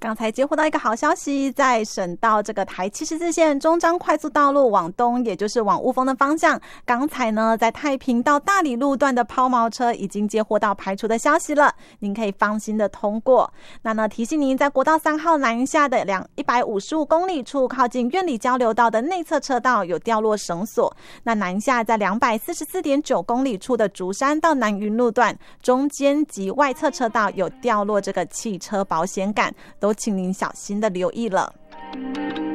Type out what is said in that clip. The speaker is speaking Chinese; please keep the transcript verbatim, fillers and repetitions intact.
刚才接获到一个好消息，在省道这个台七十四线中彰快速道路往东，也就是往雾峰的方向，刚才呢在太平到大理路段的抛锚车已经接获到排除的消息了，您可以放心的通过。那呢提醒您，在国道三号南下的两一百五十五公里处，靠近苑里交流道的内侧车道有掉落绳索。那南下在两百四十四点九公里处的竹山到南云路段，中间及外侧车道有掉落这个汽车保险杆，都请您小心的留意了。